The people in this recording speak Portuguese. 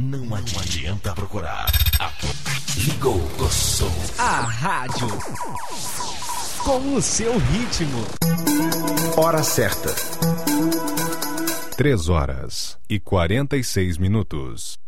Não adianta procurar. Ligou, gostou. A rádio com o seu ritmo. Hora certa. 3h46.